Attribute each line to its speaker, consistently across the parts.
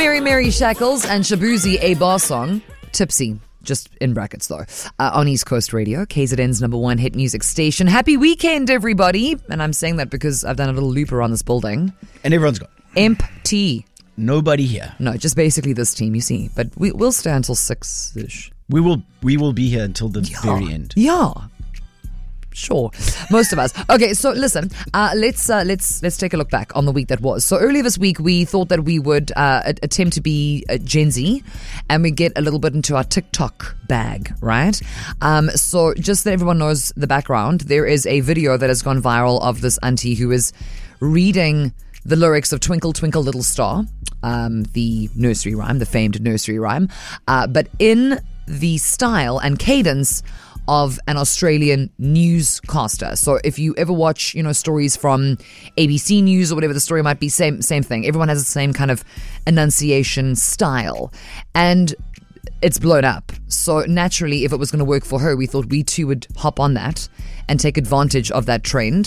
Speaker 1: Mary Shackles and Shabuzi, a bar song, Tipsy. Just in brackets though, on East Coast Radio, KZN's #1 hit music station. Happy weekend, everybody. And I'm saying that because I've done a little loop around this building.
Speaker 2: And everyone's gone.
Speaker 1: Empty.
Speaker 2: Nobody here.
Speaker 1: No, just basically this team, you see. But we'll stay until 6-ish.
Speaker 2: We will be here until the very end.
Speaker 1: Yeah. Sure, most of us. Okay, so listen, let's take a look back on the week that was. So earlier this week, we thought that we would attempt to be Gen Z, and we get a little bit into our TikTok bag, right? So just so everyone knows the background, there is a video that has gone viral of this auntie who is reading the lyrics of Twinkle Twinkle Little Star, the nursery rhyme, the famed nursery rhyme, but in the style and cadence of an Australian newscaster. So if you ever watch, stories from ABC News or whatever the story might be, same thing. Everyone has the same kind of enunciation style. And it's blown up. So naturally, if it was going to work for her, we thought we too would hop on that and take advantage of that trend.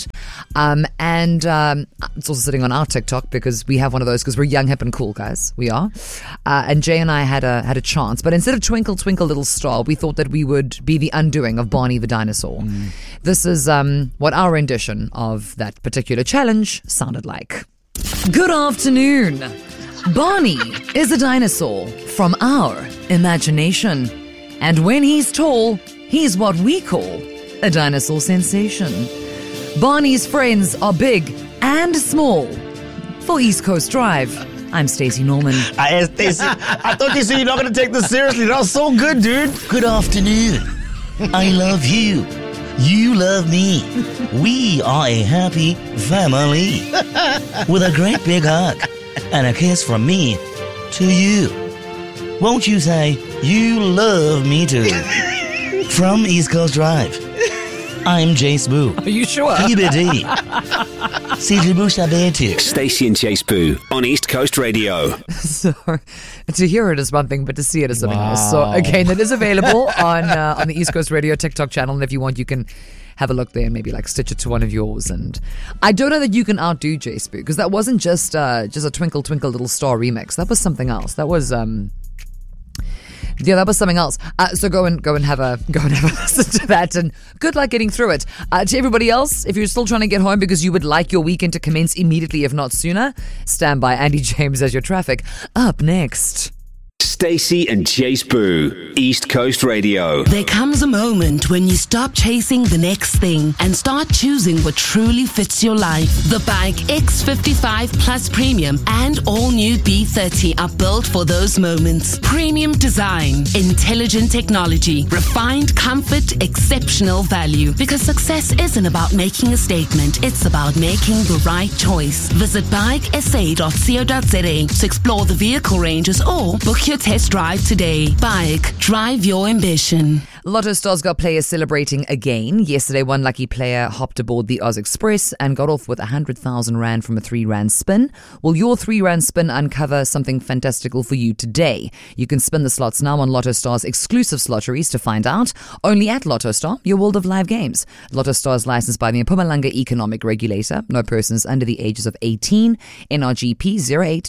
Speaker 1: It's also sitting on our TikTok because we have one of those because we're young, hip and cool, guys. We are. And Jay and I had a chance. But instead of Twinkle Twinkle Little Star, we thought that we would be the undoing of Barney the dinosaur. This is what our rendition of that particular challenge sounded like. Good afternoon. Barney is a dinosaur from our imagination. And when he's tall, he's what we call a dinosaur sensation. Barney's friends are big and small. For East Coast Drive, I'm Stacey Norman.
Speaker 2: Stacey, I thought you said you're not going to take this seriously. That was so good, dude.
Speaker 3: Good afternoon. I love you. You love me. We are a happy family. With a great big hug and a kiss from me to you. Won't you say, you love me too? From East Coast Drive, I'm Jace Boo.
Speaker 1: Are you sure?
Speaker 3: EBD.
Speaker 4: Stacey and Jace Boo on East Coast Radio.
Speaker 1: So, to hear it is one thing, but to see it is something else. So, again, it is available on the East Coast Radio TikTok channel. And if you want, you can have a look there and maybe stitch it to one of yours. And I don't know that you can outdo Jace Boo, because that wasn't just a Twinkle Twinkle Little Star remix. That was something else. That was that was something else. So go and have a listen to that, and good luck getting through it. To everybody else, if you're still trying to get home because you would like your weekend to commence immediately, if not sooner, stand by. Andy James as your traffic. Up next,
Speaker 4: Stacey and Jace Boo, East Coast Radio.
Speaker 5: There comes a moment when you stop chasing the next thing and start choosing what truly fits your life. The Bike X55 Plus Premium and all new B30 are built for those moments. Premium design, intelligent technology, refined comfort, exceptional value. Because success isn't about making a statement, it's about making the right choice. Visit bikesa.co.za to explore the vehicle ranges or book your test drive today. Bike, drive your ambition.
Speaker 1: Lotto Stars got players celebrating again. Yesterday, one lucky player hopped aboard the Oz Express and got off with 100,000 Rand from a 3 Rand spin. Will your 3 Rand spin uncover something fantastical for you today? You can spin the slots now on Lotto Stars exclusive slotteries to find out. Only at Lotto Star, your world of live games. Lotto Stars licensed by the Mpumalanga Economic Regulator. No persons under the ages of 18. NRGP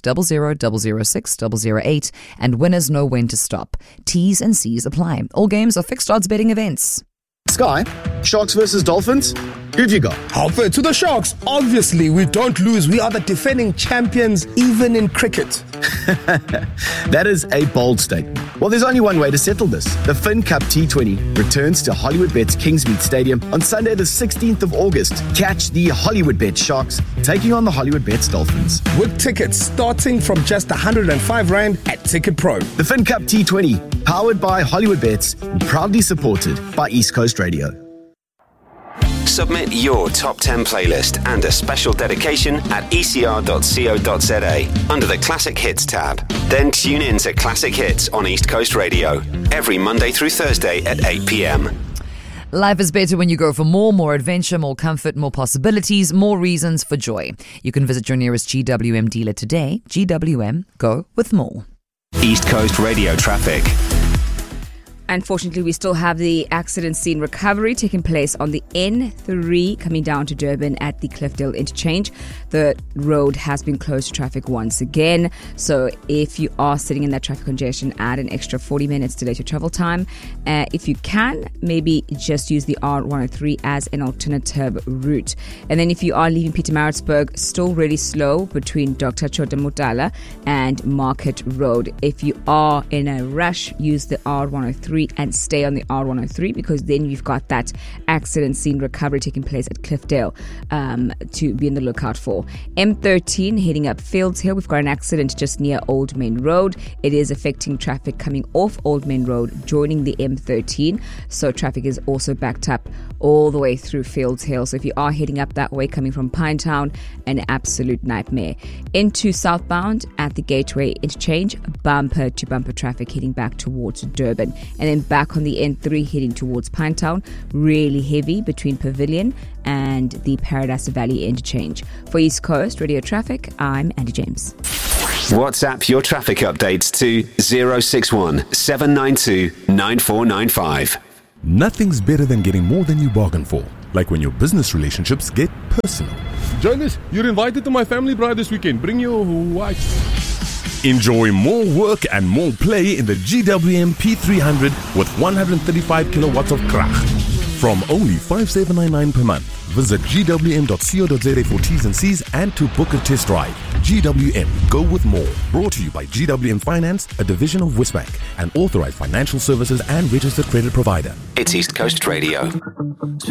Speaker 1: 0800006008. And winners know when to stop. T's and C's apply. All games are fixed odds betting events.
Speaker 6: Sky, Sharks versus Dolphins. Who've you got?
Speaker 7: I'll bet to the Sharks. Obviously, we don't lose. We are the defending champions, even in cricket.
Speaker 6: That is a bold statement. Well, there's only one way to settle this. The Fin Cup T20 returns to Hollywood Bet's Kingsmead Stadium on Sunday the 16th of August. Catch the Hollywood Bet Sharks taking on the Hollywood Bets Dolphins.
Speaker 7: With tickets starting from just 105 Rand at Ticket Pro.
Speaker 6: The Fin Cup T20, powered by Hollywood Bets and proudly supported by East Coast Radio.
Speaker 4: Submit your top 10 playlist and a special dedication at ecr.co.za under the Classic Hits tab. Then tune in to Classic Hits on East Coast Radio every Monday through Thursday at 8 p.m.
Speaker 1: Life is better when you go for more adventure, more comfort, more possibilities, more reasons for joy. You can visit your nearest GWM dealer today. GWM, go with more.
Speaker 4: East Coast Radio traffic.
Speaker 8: Unfortunately, we still have the accident scene recovery taking place on the N3 coming down to Durban at the Cliffdale interchange. The road has been closed to traffic once again. So if you are sitting in that traffic congestion, add an extra 40 minutes delay to travel time. If you can, maybe just use the R103 as an alternative route. And then if you are leaving Pietermaritzburg, still really slow between Dr. Chota Mutala and Market Road. If you are in a rush, use the R103 and stay on the R103 because then you've got that accident scene recovery taking place at Cliffdale to be on the lookout for. M13 heading up Fields Hill. We've got an accident just near Old Main Road. It is affecting traffic coming off Old Main Road, joining the M13. So traffic is also backed up all the way through Fields Hill. So if you are heading up that way coming from Pinetown, an absolute nightmare. Into southbound at the Gateway interchange, bumper to bumper traffic heading back towards Durban. And then back on the N3 heading towards Pinetown, really heavy between Pavilion and the Paradise Valley interchange. For East Coast Radio Traffic, I'm Andy James.
Speaker 4: WhatsApp your traffic updates to 061 792 9495.
Speaker 9: Nothing's better than getting more than you bargain for. Like when your business relationships get personal.
Speaker 10: Jonas, you're invited to my family bride this weekend. Bring your wife.
Speaker 9: Enjoy more work and more play in the GWM P300 with 135 kilowatts of krag. From only $5,799 per month. Visit gwm.co.za for T's and C's and to book a test drive. GWM, go with more. Brought to you by GWM Finance, a division of Westbank, an authorized financial services and registered credit provider.
Speaker 4: It's East Coast Radio.